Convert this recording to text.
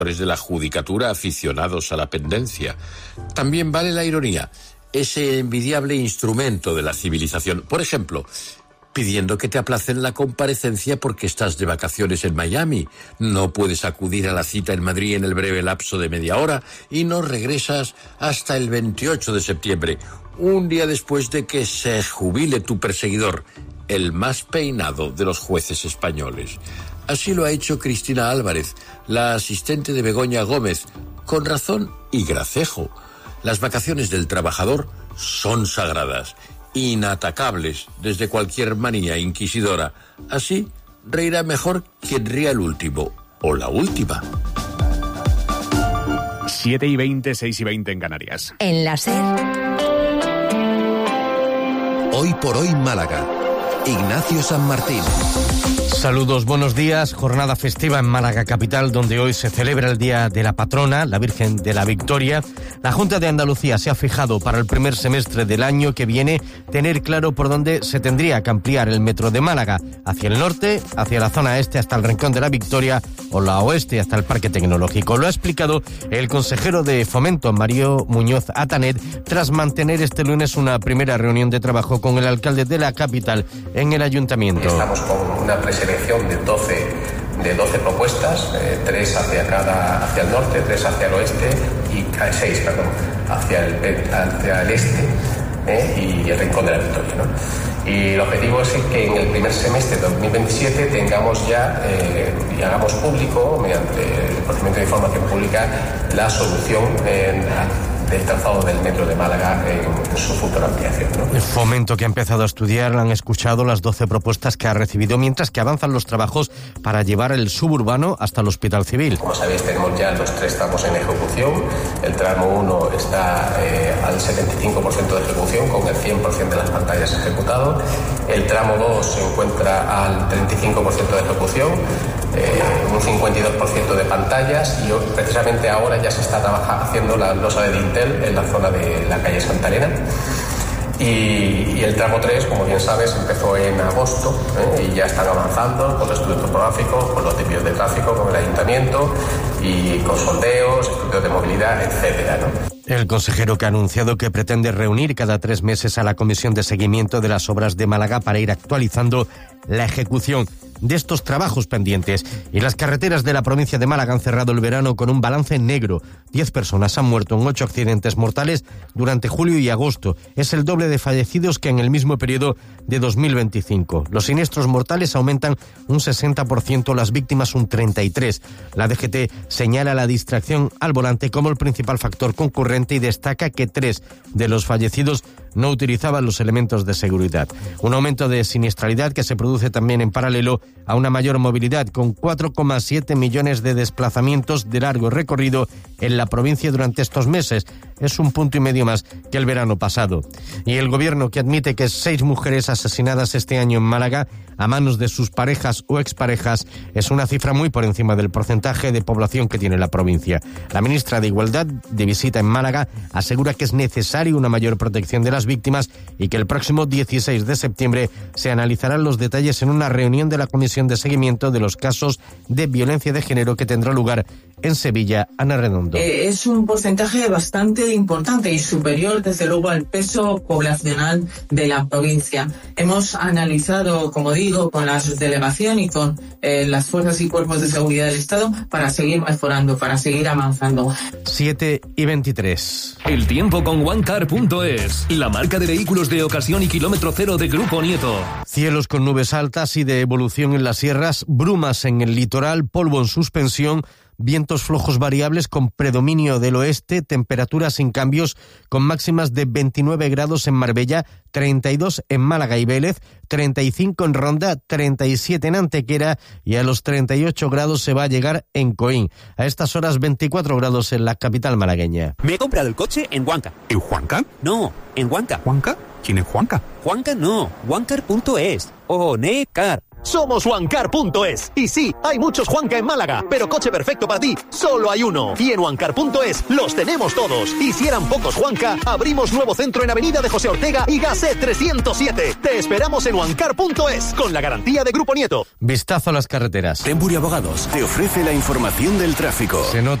de la judicatura aficionados a la pendencia. También vale la ironía, ese envidiable instrumento de la civilización. Por ejemplo, pidiendo que te aplacen la comparecencia porque estás de vacaciones en Miami, no puedes acudir a la cita en Madrid en el breve lapso de media hora y no regresas hasta el 28 de septiembre, un día después de que se jubile tu perseguidor, el más peinado de los jueces españoles. Así lo ha hecho Cristina Álvarez, la asistente de Begoña Gómez, con razón y gracejo. Las vacaciones del trabajador son sagradas, inatacables desde cualquier manía inquisidora. Así reirá mejor quien ría el último o la última. 7:20, 6:20 en Canarias. En la SER. Hoy por hoy Málaga. Ignacio San Martín. Saludos, buenos días. Jornada festiva en Málaga capital, donde hoy se celebra el Día de la Patrona, la Virgen de la Victoria. La Junta de Andalucía se ha fijado para el primer semestre del año que viene tener claro por dónde se tendría que ampliar el metro de Málaga, hacia el norte, hacia la zona este hasta el Rincón de la Victoria o la oeste hasta el Parque Tecnológico. Lo ha explicado el consejero de Fomento, Mario Muñoz Atanet, tras mantener este lunes una primera reunión de trabajo con el alcalde de la capital en el ayuntamiento. Estamos con una preselección de 12 propuestas, 3 hacia el norte, 3 hacia el oeste y 6, hacia el este y el Rincón de la Victoria, ¿no? Y el objetivo es que en el primer semestre de 2027 tengamos ya y hagamos público, mediante el procedimiento de información pública, la solución del trazado del metro de Málaga en su futura ampliación, ¿no? El Fomento, que ha empezado a estudiar, han escuchado las 12 propuestas que ha recibido, mientras que avanzan los trabajos para llevar el suburbano hasta el Hospital Civil. Como sabéis, tenemos ya los 3 tramos en ejecución. El tramo 1 está al 75% de ejecución, con el 100% de las pantallas ejecutado. El tramo 2 se encuentra al 35% de ejecución, un 52% de pantallas, y precisamente ahora ya se está haciendo la losa de dintel en la zona de la calle Santa Elena. Y el tramo 3, como bien sabes, empezó en agosto y ya están avanzando con los estudios topográficos, con los desvíos de tráfico, con el ayuntamiento y con sondeos, estudios de movilidad, etcétera, ¿no? El consejero, que ha anunciado que pretende reunir cada 3 meses a la Comisión de Seguimiento de las Obras de Málaga para ir actualizando la ejecución de estos trabajos pendientes. Y las carreteras de la provincia de Málaga han cerrado el verano con un balance negro. 10 personas han muerto en 8 accidentes mortales durante julio y agosto. Es el doble de fallecidos que en el mismo periodo de 2025. Los siniestros mortales aumentan un 60%, las víctimas un 33%. La DGT señala la distracción al volante como el principal factor concurrente y destaca que 3 de los fallecidos no utilizaban los elementos de seguridad. Un aumento de siniestralidad que se produce también en paralelo a una mayor movilidad, con 4,7 millones de desplazamientos de largo recorrido en la provincia durante estos meses. Es un 1,5 puntos más que el verano pasado. Y el gobierno, que admite que 6 mujeres asesinadas este año en Málaga a manos de sus parejas o exparejas es una cifra muy por encima del porcentaje de población que tiene la provincia. La ministra de Igualdad, de visita en Málaga, asegura que es necesaria una mayor protección de las víctimas y que el próximo 16 de septiembre se analizarán los detalles en una reunión de la Comisión de Seguimiento de los casos de violencia de género que tendrá lugar en Sevilla. Ana Redondo. Es un porcentaje bastante importante y superior, desde luego, al peso poblacional de la provincia. Hemos analizado, como digo, con la delegación y con las fuerzas y cuerpos de seguridad del Estado para seguir mejorando, para seguir avanzando. 7:23. El tiempo con OneCar.es, la marca de vehículos de ocasión y kilómetro cero de Grupo Nieto. Cielos con nubes altas y de evolución en las sierras, brumas en el litoral, polvo en suspensión, vientos flojos variables con predominio del oeste, temperaturas sin cambios con máximas de 29 grados en Marbella, 32 en Málaga y Vélez, 35 en Ronda, 37 en Antequera y a los 38 grados se va a llegar en Coín. A estas horas 24 grados en la capital malagueña. Me he comprado el coche en Huanca. ¿En Juanca? No, en Huanca. ¿Juanca? ¿Quién es Juanca? Juanca no, OneCar.es. Onecar. Somos Juancar.es. Y sí, hay muchos Juanca en Málaga, pero coche perfecto para ti, solo hay uno. Y en Juancar.es los tenemos todos. Y si eran pocos Juanca, abrimos nuevo centro en Avenida de José Ortega y Gasset 307. Te esperamos en Juancar.es, con la garantía de Grupo Nieto. Vistazo a las carreteras. Tembury Abogados te ofrece la información del tráfico. Se nota